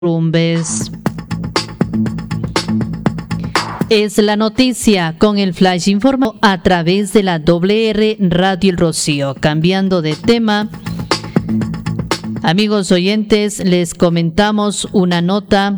Rumbes. Es la noticia con el flash informativo a través de la WR Radio El Rocío. Cambiando de tema, amigos oyentes, les comentamos una nota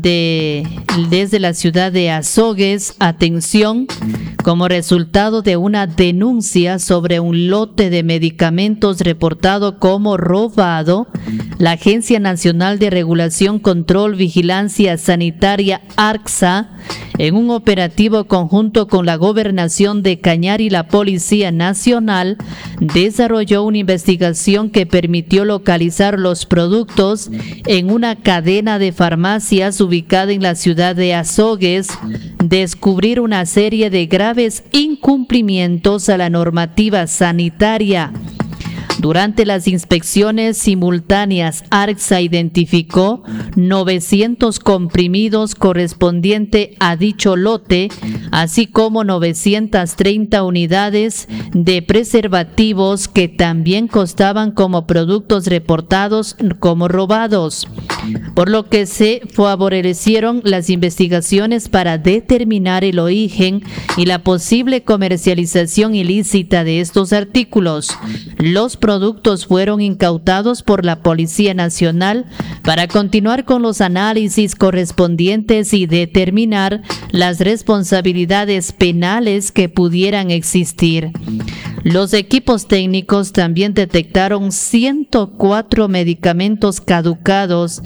desde la ciudad de Azogues. Atención, como resultado de una denuncia sobre un lote de medicamentos reportado como robado, la Agencia Nacional de Regulación, Control, Vigilancia Sanitaria, ARCSA, en un operativo conjunto con la Gobernación de Cañar y la Policía Nacional, desarrolló una investigación que permitió localizar los productos en una cadena de farmacias ubicada en la ciudad de Azogues, descubrir una serie de graves incumplimientos a la normativa sanitaria. Durante las inspecciones simultáneas, ARCSA identificó 900 comprimidos correspondiente a dicho lote, así como 930 unidades de preservativos que también constaban como productos reportados como robados, por lo que se favorecieron las investigaciones para determinar el origen y la posible comercialización ilícita de estos artículos. Los productos fueron incautados por la Policía Nacional para continuar con los análisis correspondientes y determinar las responsabilidades penales que pudieran existir. Los equipos técnicos también detectaron 104 medicamentos caducados,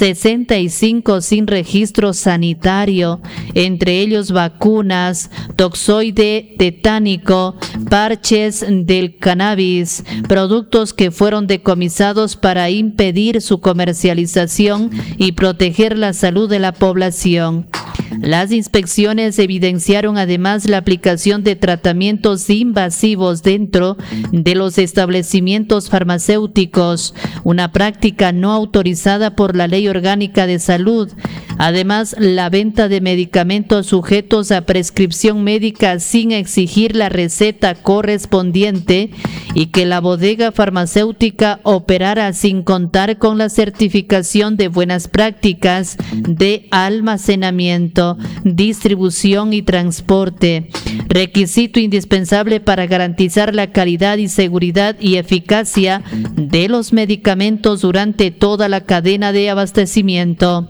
65 sin registro sanitario, entre ellos vacunas, toxoide tetánico, parches del cannabis, productos que fueron decomisados para impedir su comercialización y proteger la salud de la población. Las inspecciones evidenciaron además la aplicación de tratamientos invasivos dentro de los establecimientos farmacéuticos, una práctica no autorizada por la Ley Orgánica de Salud. Además, la venta de medicamentos sujetos a prescripción médica sin exigir la receta correspondiente y que la bodega farmacéutica operara sin contar con la certificación de buenas prácticas de almacenamiento, distribución y transporte, requisito indispensable para garantizar la calidad y seguridad y eficacia de los medicamentos durante toda la cadena de abastecimiento.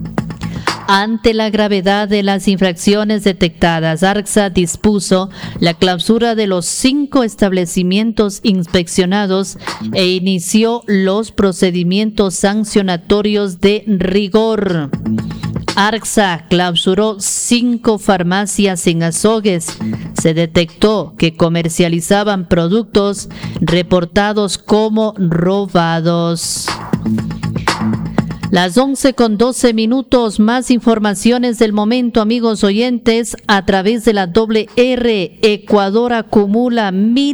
Ante la gravedad de las infracciones detectadas, ARCSA dispuso la clausura de los 5 establecimientos inspeccionados e inició los procedimientos sancionatorios de rigor. ARCSA clausuró 5 farmacias en Azogues. Se detectó que comercializaban productos reportados como robados. Las 11:12, más informaciones del momento, amigos oyentes, a través de la WR. Ecuador acumula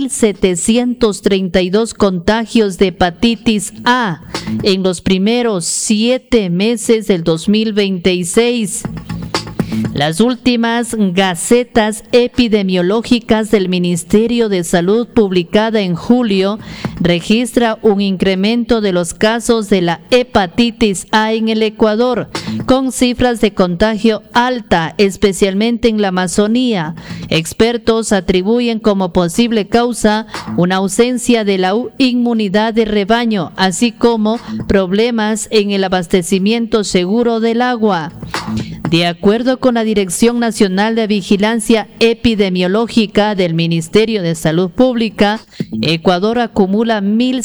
1.732 contagios de hepatitis A en los primeros 7 meses del 2026. Las últimas gacetas epidemiológicas del Ministerio de Salud publicada en julio registra un incremento de los casos de la hepatitis A en el Ecuador, con cifras de contagio alta, especialmente en la Amazonía. Expertos atribuyen como posible causa una ausencia de la inmunidad de rebaño, así como problemas en el abastecimiento seguro del agua. De acuerdo con la Dirección Nacional de Vigilancia Epidemiológica del Ministerio de Salud Pública, Ecuador acumula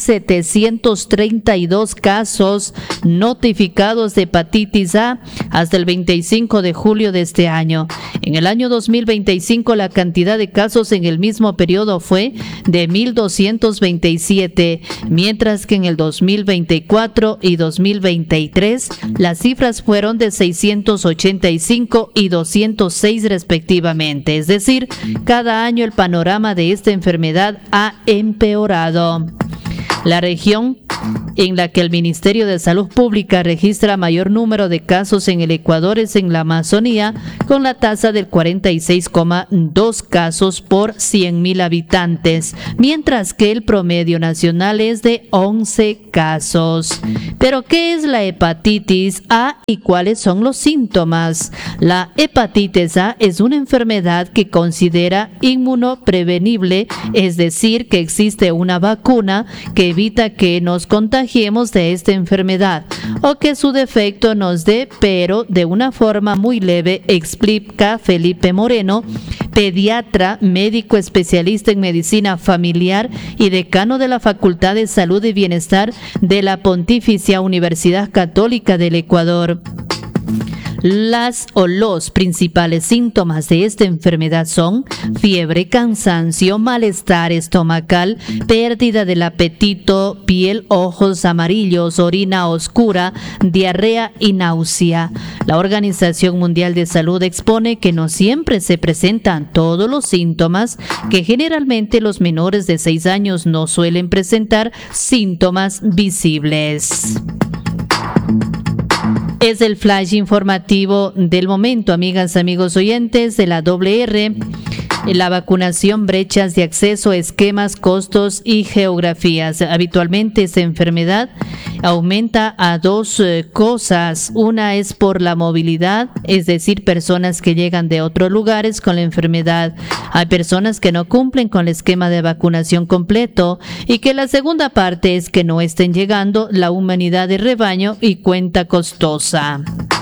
1.732 casos notificados de hepatitis A hasta el 25 de julio de este año. En el año 2025, la cantidad de casos en el mismo periodo fue de 1.227, mientras que en el 2024 y 2023 las cifras fueron de 685 y 206 respectivamente. Es decir, cada año el panorama de esta enfermedad ha empeorado. La región en la que el Ministerio de Salud Pública registra mayor número de casos en el Ecuador es en la Amazonía, con la tasa del 46,2 casos por 100.000 habitantes, mientras que el promedio nacional es de 11 casos. Pero, ¿qué es la hepatitis A y cuáles son los síntomas? La hepatitis A es una enfermedad que considera inmunoprevenible, es decir, que existe una vacuna que evita que nos contagiemos de esta enfermedad o que su defecto nos dé, pero de una forma muy leve, explica Felipe Moreno, pediatra, médico especialista en medicina familiar y decano de la Facultad de Salud y Bienestar de la Pontificia Universidad Católica del Ecuador. Los principales síntomas de esta enfermedad son fiebre, cansancio, malestar estomacal, pérdida del apetito, piel, ojos amarillos, orina oscura, diarrea y náusea. La Organización Mundial de Salud expone que no siempre se presentan todos los síntomas, que generalmente los menores de 6 años no suelen presentar síntomas visibles. Es el flash informativo del momento, amigas, amigos oyentes de la WR. La vacunación, brechas de acceso, esquemas, costos y geografías. Habitualmente esta enfermedad aumenta a dos cosas. Una es por la movilidad, es decir, personas que llegan de otros lugares con la enfermedad. Hay personas que no cumplen con el esquema de vacunación completo y que la segunda parte es que no estén llegando la humanidad de rebaño y cuenta costosa.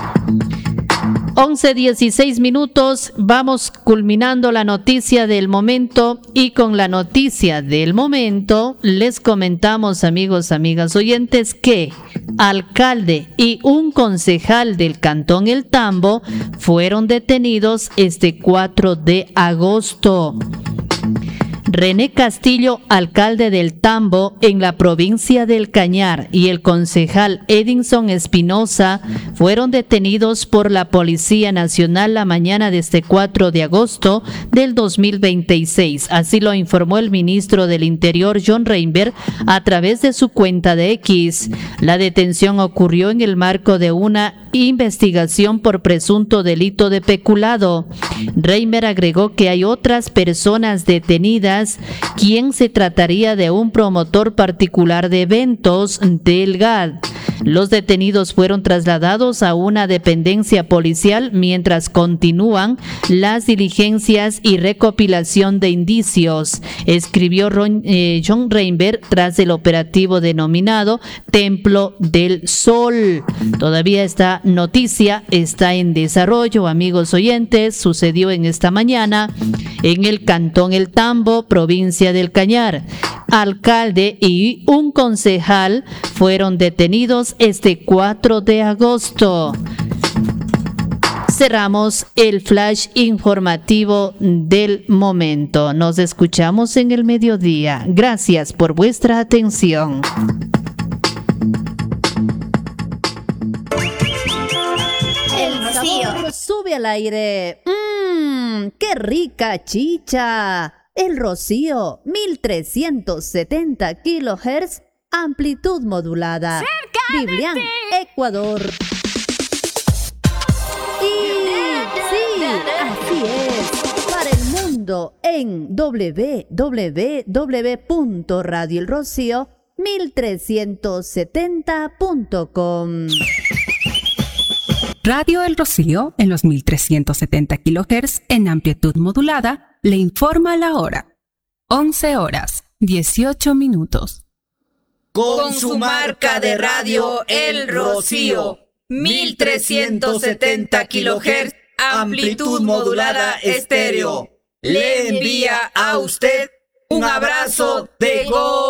11:16 minutos, vamos culminando la noticia del momento y con la noticia del momento les comentamos, amigos, amigas oyentes, que alcalde y un concejal del Cantón El Tambo fueron detenidos este 4 de agosto. René Castillo, alcalde del Tambo en la provincia del Cañar, y el concejal Edinson Espinosa fueron detenidos por la Policía Nacional la mañana de este 4 de agosto del 2026. Así lo informó el ministro del Interior, John Reinberg, a través de su cuenta de X. La detención ocurrió en el marco de una investigación por presunto delito de peculado. Reimer agregó que hay otras personas detenidas, quien se trataría de un promotor particular de eventos del GAD. Los detenidos fueron trasladados a una dependencia policial mientras continúan las diligencias y recopilación de indicios, escribió John Reinberg tras el operativo denominado Templo del Sol. Todavía esta noticia está en desarrollo, amigos oyentes. Sucedió en esta mañana en el Cantón El Tambo, provincia del Cañar. Alcalde y un concejal fueron detenidos este 4 de agosto. Cerramos el flash informativo del momento. Nos escuchamos en el mediodía. Gracias por vuestra atención. El Rocío sube al aire. ¡Qué rica chicha! El Rocío, 1370 kHz, amplitud modulada. Biblián, Ecuador. Y sí, así es, para el mundo en www.radioelrocío1370.com. Radio El Rocío, en los 1370 kHz en amplitud modulada, le informa la hora. 11:18. Con su marca de radio El Rocío, 1370 kHz, amplitud modulada estéreo. Le envía a usted un abrazo de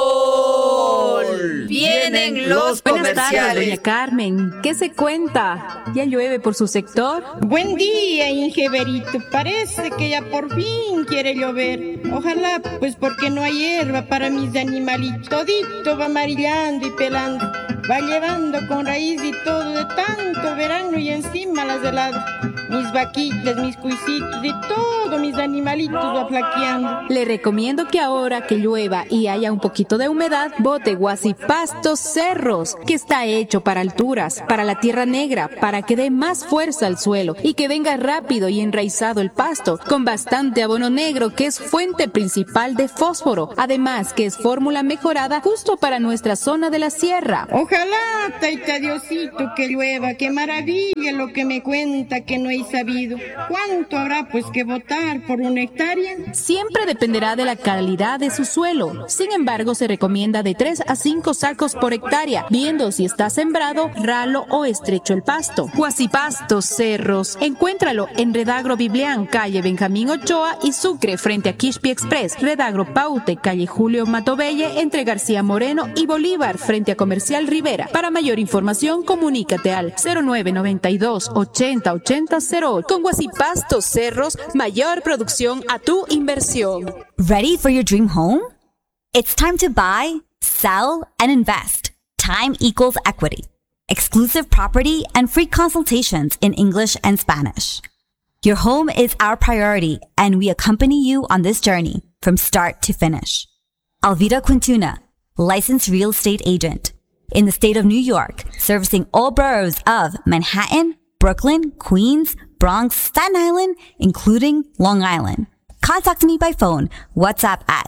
gol. Vienen los comerciales. Buenas tardes, doña Carmen. ¿Qué se cuenta? ¿Ya llueve por su sector? Buen día, Ingeberito. Parece que ya por fin quiere llover. Ojalá, pues porque no hay hierba para mis animalitos. Todito va amarillando y pelando. Va llevando con raíz y todo de tanto verano y encima las heladas. mis vaquitas, mis cuisitos, de todo, mis animalitos va flaqueando. Le recomiendo que ahora que llueva y haya un poquito de humedad, bote Guasipastos Cerros, que está hecho para alturas, para la tierra negra, para que dé más fuerza al suelo y que venga rápido y enraizado el pasto, con bastante abono negro que es fuente principal de fósforo, además que es fórmula mejorada justo para nuestra zona de la sierra. Ojalá, taita Diosito, que llueva, qué maravilla lo que me cuenta que no he sabido. ¿Cuánto habrá pues que botar por una hectárea? Siempre dependerá de la calidad de su suelo. Sin embargo, se recomienda de 3 a 5 sacos por hectárea, viendo si está sembrado, ralo o estrecho el pasto. Guasipastos Cerros. Encuéntralo en Redagro Biblián, calle Benjamín Ochoa y Sucre, frente a Quispi Express. Redagro Paute, calle Julio Matobelle, entre García Moreno y Bolívar, frente a Comercial Rivera. Para mayor información, comunícate al 0992 80 80 08. Con Guasipastos Cerros, mayor producción a tu inversión. Ready for your dream home? It's time to buy, sell, and invest. Time equals equity. Exclusive property and free consultations in English and Spanish. Your home is our priority, and we accompany you on this journey from start to finish. Alvira Quintuna, licensed real estate agent in the state of New York, servicing all boroughs of Manhattan, Brooklyn, Queens, Bronx, Staten Island, including Long Island. Contact me by phone, WhatsApp at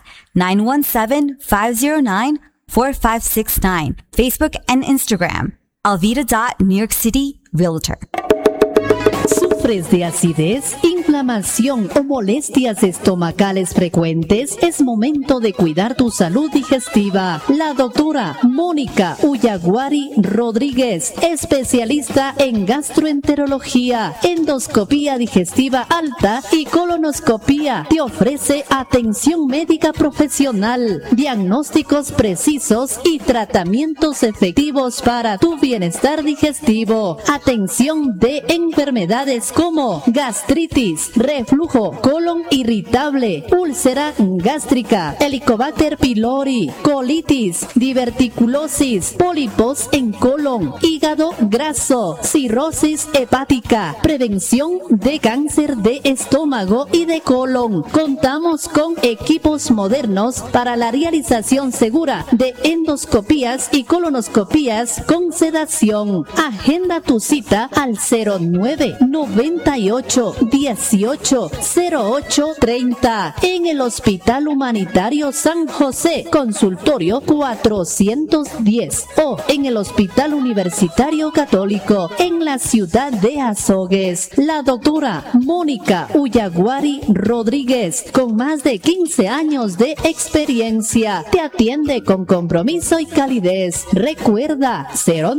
917-509-4569, Facebook and Instagram, alvira.newyorkcityrealtor. ¿Sufres de acidez, inflamación o molestias estomacales frecuentes? Es momento de cuidar tu salud digestiva. La doctora Mónica Uyaguari Rodríguez, especialista en gastroenterología, endoscopía digestiva alta y colonoscopía, te ofrece atención médica profesional, diagnósticos precisos y tratamientos efectivos para tu bienestar digestivo. Atención de enfermedades como gastritis, reflujo, colon irritable, úlcera gástrica, Helicobacter pylori, colitis, diverticulosis, pólipos en colon, hígado graso, cirrosis hepática, prevención de cáncer de estómago y de colon. Contamos con equipos modernos para la realización segura de endoscopías y colonoscopías con sedación. Agenda tu cita al 0998 18 08 30 en el Hospital Humanitario San José, consultorio 410, o en el Hospital Universitario Católico en la ciudad de Azogues. La doctora Mónica Uyaguari Rodríguez, con más de 15 años de experiencia, te atiende con compromiso y calidez. Recuerda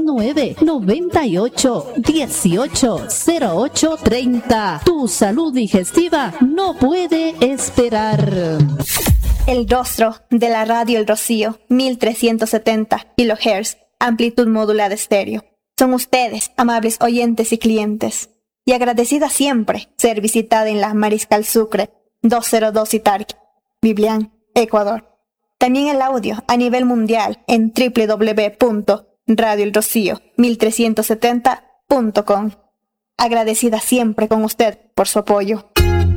0998 18 08 30. Tu salud digestiva no puede esperar. El rostro de la radio El Rocío, 1370 kHz, amplitud modulada estéreo. Son ustedes, amables oyentes y clientes. Y agradecida siempre ser visitada en la Mariscal Sucre, 202 Itarqui, Biblián, Ecuador. También el audio a nivel mundial en www.radioelrocío1370.com. Agradecida siempre con usted por su apoyo.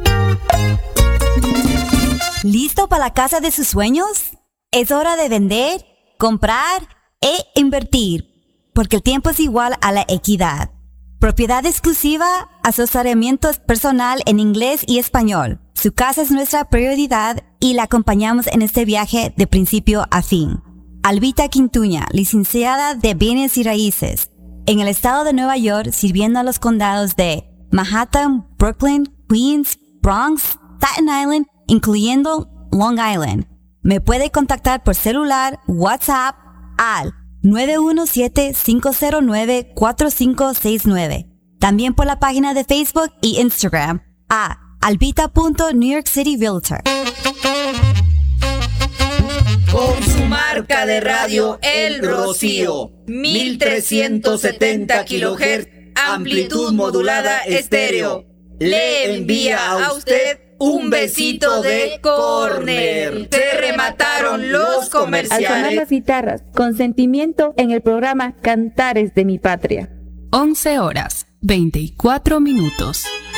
¿Listo para la casa de sus sueños? Es hora de vender, comprar e invertir, porque el tiempo es igual a la equidad. Propiedad exclusiva, asesoramiento personal en inglés y español. Su casa es nuestra prioridad y la acompañamos en este viaje de principio a fin. Albita Quintuña, licenciada de Bienes y Raíces, en el estado de Nueva York, sirviendo a los condados de Manhattan, Brooklyn, Queens, Bronx, Staten Island, incluyendo Long Island. Me puede contactar por celular, WhatsApp al 917-509-4569. También por la página de Facebook y Instagram a albita.newyorkcityrealtor. Con su marca de radio El Rocío, 1370 kHz, amplitud modulada estéreo, le envía a usted un besito de córner. Se remataron los comerciales. Al sonar las guitarras, con sentimiento en el programa Cantares de mi Patria. 11 horas. 24 minutos.